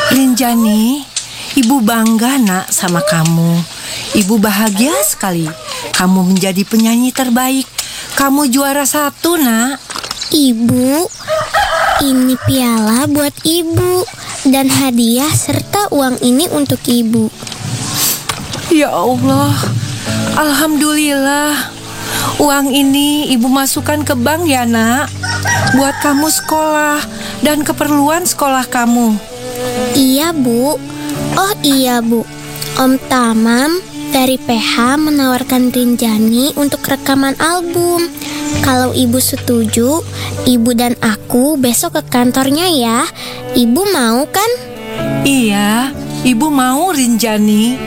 Rinjani, ibu bangga nak sama kamu. Ibu bahagia sekali. Kamu menjadi penyanyi terbaik. Kamu juara 1 nak. Ibu, ini piala buat ibu dan hadiah serta uang ini untuk ibu. Ya Allah, alhamdulillah. Uang ini ibu masukkan ke bank ya nak, buat kamu sekolah dan keperluan sekolah kamu. Iya bu. Oh iya bu, Om Tamam dari PH menawarkan Rinjani untuk rekaman album. Kalau ibu setuju, ibu dan aku besok ke kantornya ya. Ibu mau kan? Iya, ibu mau Rinjani.